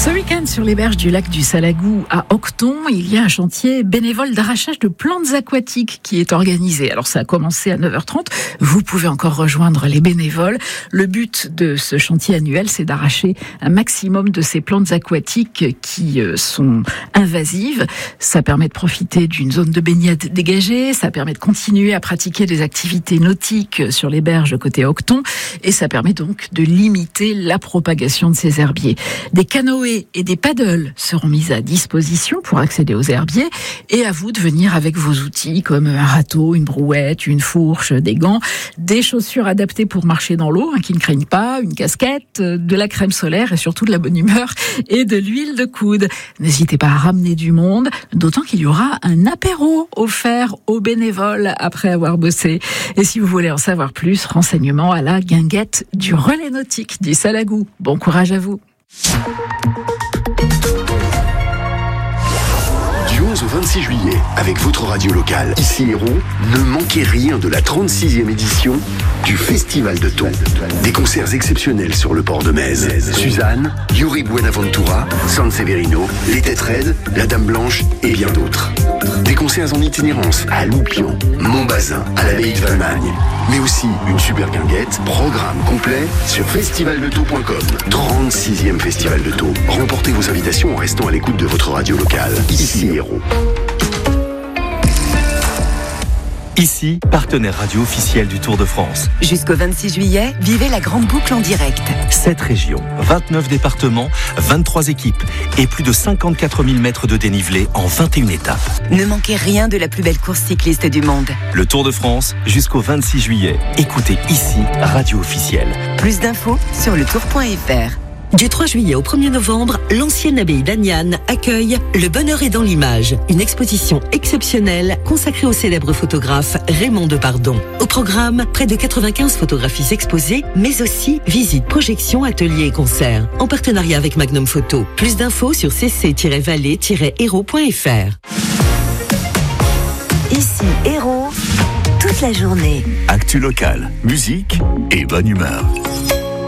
Ce week-end, sur les berges du lac du Salagou, à Octon, il y a un chantier bénévole d'arrachage de plantes aquatiques qui est organisé. Alors, ça a commencé à 9h30. Vous pouvez encore rejoindre les bénévoles. Le but de ce chantier annuel, c'est d'arracher un maximum de ces plantes aquatiques qui sont invasives. Ça permet de profiter d'une zone de baignade dégagée. Ça permet de continuer à pratiquer des activités nautiques sur les berges côté Octon. Et ça permet donc de limiter la propagation de ces herbiers. Des canoës et des paddles seront mis à disposition pour accéder aux herbiers, et à vous de venir avec vos outils comme un râteau, une brouette, une fourche, des gants, des chaussures adaptées pour marcher dans l'eau, qui ne craignent pas, une casquette, de la crème solaire et surtout de la bonne humeur et de l'huile de coude. N'hésitez pas à ramener du monde, d'autant qu'il y aura un apéro offert aux bénévoles après avoir bossé. Et si vous voulez en savoir plus, renseignements à la guinguette du relais nautique du Salagou. Bon courage à vous. Du 11 au 26 juillet, avec votre radio locale, ici Hérault, ne manquez rien de la 36e édition du Festival de Thon. Des concerts exceptionnels sur le port de Metz. Suzanne, Yuri Buenaventura, San Severino, Les Têtes Raides, La Dame Blanche et bien d'autres. Des concerts en itinérance à Loupian, Montbazin, à l'abbaye de Valmagne. Mais aussi une super guinguette, programme complet sur festivaldethon.com. 36e Festival de Thon. Remportez vos invitations en restant à l'écoute de votre radio locale. Ici Hérault. Ici, partenaire radio officiel du Tour de France. Jusqu'au 26 juillet, vivez la grande boucle en direct. 7 régions, 29 départements, 23 équipes et plus de 54 000 mètres de dénivelé en 21 étapes. Ne manquez rien de la plus belle course cycliste du monde. Le Tour de France, jusqu'au 26 juillet. Écoutez ici, radio officielle. Plus d'infos sur letour.fr. Du 3 juillet au 1er novembre, l'ancienne abbaye d'Agnan accueille Le Bonheur est dans l'image, une exposition exceptionnelle consacrée au célèbre photographe Raymond Depardon. Au programme, près de 95 photographies exposées, mais aussi visites, projections, ateliers et concerts, en partenariat avec Magnum Photo. Plus d'infos sur cc-vallée-hérault.fr. Ici Hérault, toute la journée. Actu local, musique et bonne humeur.